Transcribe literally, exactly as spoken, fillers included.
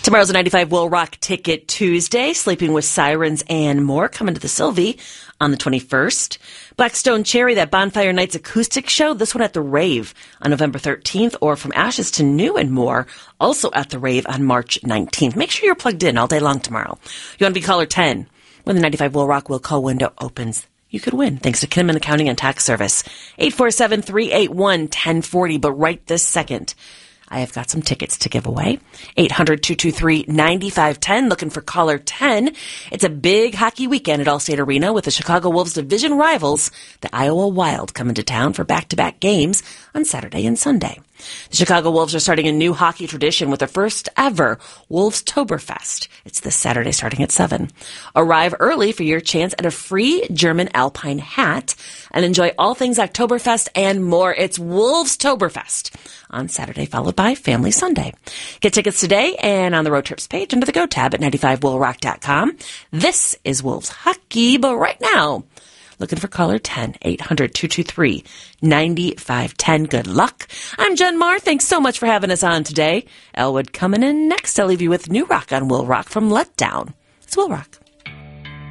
Tomorrow's a ninety-five Will Rock Ticket Tuesday. Sleeping with Sirens and more coming to the Sylvie on the twenty-first. Blackstone Cherry, that Bonfire Nights acoustic show, this one at the Rave on November thirteenth, or From Ashes to New and more, also at the Rave on March nineteenth. Make sure you're plugged in all day long tomorrow. You want to be caller ten when the ninety-five Will Rock will call window opens. You could win thanks to Kinnaman Accounting and Tax Service. eight four seven, three eight one, one zero four zero. But right this second, I have got some tickets to give away. eight hundred, two two three, nine five one zero, looking for caller ten. It's a big hockey weekend at Allstate Arena with the Chicago Wolves division rivals, the Iowa Wild, coming to town for back-to-back games on Saturday and Sunday. The Chicago Wolves are starting a new hockey tradition with their first ever Wolves-Toberfest. It's this Saturday starting at seven. Arrive early for your chance at a free German Alpine hat and enjoy all things Oktoberfest and more. It's Wolves-Toberfest on Saturday, followed by Family Sunday. Get tickets today and on the road trips page under the Go tab at ninety-five will rock dot com. This is Wolves Hockey, but right now, looking for caller ten, eight hundred, two two three, nine five one zero. Good luck. I'm Jen Marr. Thanks so much for having us on today. Elwood coming in next. I'll leave you with new rock on Will Rock from Letdown. It's Will Rock.